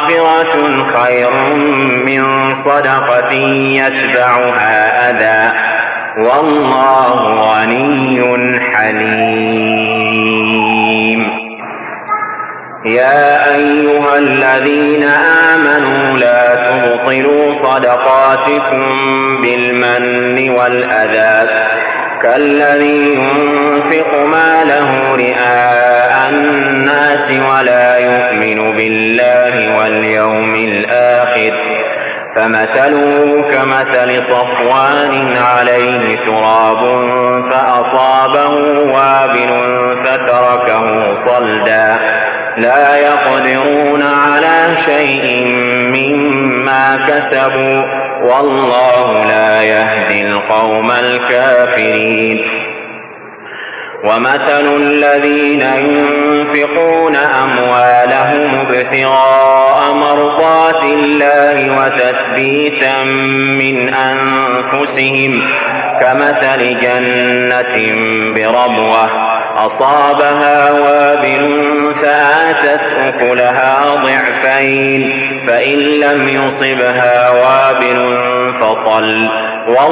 مغفرة خير من صدقة يتبعها أذى والله غني حليم. يا أيها الذين آمنوا لا تبطلوا صدقاتكم بالمن والأذى كالذي ينفق ماله رئاء الناس ولا يؤمن بالله واليوم الآخر فمثله كمثل صفوان عليه تراب فأصابه وابل فتركه صلدا لا يقدرون على شيء مما كسبوا والله لا يهدي القوم الكافرين. ومثل الذين ينفقون أموالهم ابتغاء مرضات الله وتثبيتا من أنفسهم كمثل جنة بربوة أصابها وابل فآتت أكلها ضعفين فإن لم يصبها وابل فطل